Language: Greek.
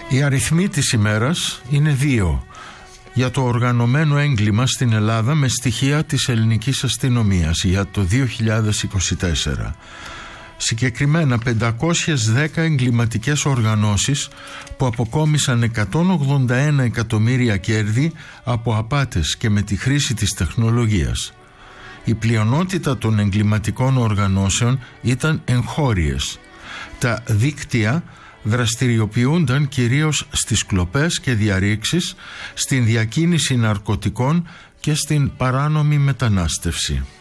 Οι αριθμοί της ημέρας είναι 2 για το οργανωμένο έγκλημα στην Ελλάδα με στοιχεία της ελληνικής αστυνομίας για το 2024. Συγκεκριμένα 510 εγκληματικές οργανώσεις που αποκόμισαν 181 εκατομμύρια κέρδη από απάτες και με τη χρήση της τεχνολογίας. Η πλειονότητα των εγκληματικών οργανώσεων ήταν εγχώριες. Τα δίκτυα δραστηριοποιούνταν κυρίως στις κλοπές και διαρρήξεις, στην διακίνηση ναρκωτικών και στην παράνομη μετανάστευση.